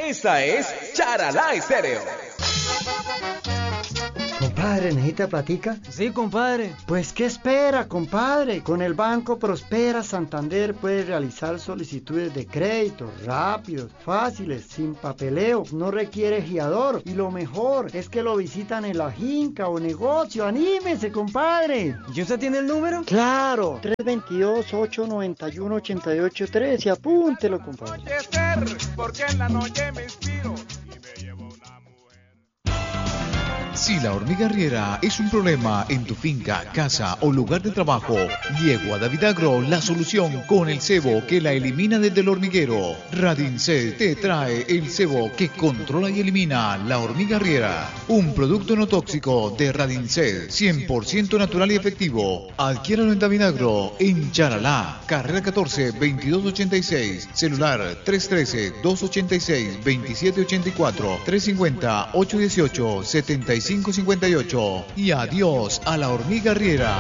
Esta es Charalá Estéreo. Compadre, ¿necesita platica? Sí, compadre. Pues, ¿qué espera, compadre? Con el Banco Prospera Santander puede realizar solicitudes de crédito rápidos, fáciles, sin papeleo, no requiere fiador y lo mejor es que lo visitan en la finca o negocio. ¡Anímese, compadre! ¿Y usted tiene el número? ¡Claro! 322-891-8813 y apúntelo, compadre. Porque en la noche me inspiro. Si la hormiga arriera es un problema en tu finca, casa o lugar de trabajo, llegó a David Agro la solución con el cebo que la elimina desde el hormiguero. Radincet te trae el cebo que controla y elimina la hormiga arriera. Un producto no tóxico de Radincet, 100% natural y efectivo. Adquiéralo en David Agro, en Charalá, carrera 14, 2286, celular 313-286-2784, 350-818-7558 y adiós a la hormiga arriera.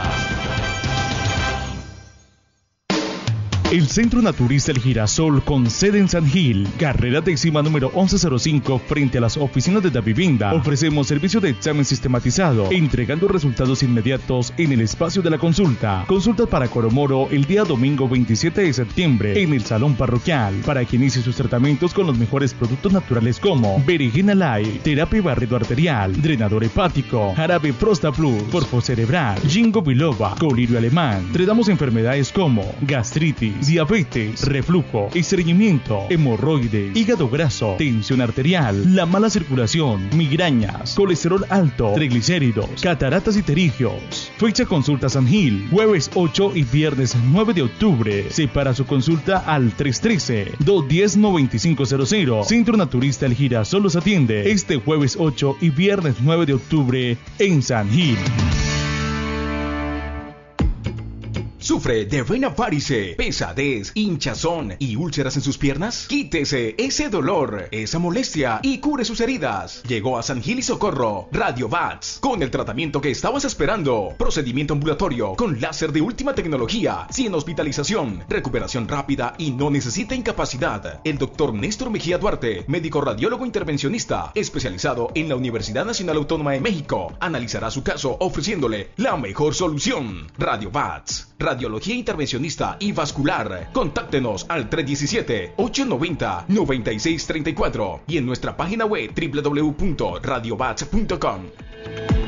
El Centro Naturista El Girasol, con sede en San Gil, carrera décima número 1105, frente a las oficinas de Davivienda. Ofrecemos servicio de examen sistematizado, entregando resultados inmediatos en el espacio de la consulta. Consultas para Coromoro el día domingo 27 de septiembre en el Salón Parroquial, para que inicie sus tratamientos con los mejores productos naturales como berenjena light, terapia barrido arterial, drenador hepático, jarabe Prostaplut, porfo cerebral, ginkgo biloba, colirio alemán. Tratamos enfermedades como gastritis, diabetes, reflujo, estreñimiento, hemorroides, hígado graso, tensión arterial, la mala circulación, migrañas, colesterol alto, triglicéridos, cataratas y pterigios. Fecha consulta San Gil, jueves 8 y viernes 9 de octubre. Separa su consulta al 313-210-9500. Centro Naturista El Girasol los atiende este jueves 8 y viernes 9 de octubre en San Gil. ¿Sufre de vena varice, pesadez, hinchazón y úlceras en sus piernas? Quítese ese dolor, esa molestia y cure sus heridas. Llegó a San Gil y Socorro Radio Bats con el tratamiento que estabas esperando. Procedimiento ambulatorio con láser de última tecnología, sin hospitalización, recuperación rápida y no necesita incapacidad. El doctor Néstor Mejía Duarte, médico radiólogo intervencionista, especializado en la Universidad Nacional Autónoma de México, analizará su caso ofreciéndole la mejor solución. Radio Bats, radiología intervencionista y vascular. Contáctenos al 317-890-9634 y en nuestra página web www.radiobats.com.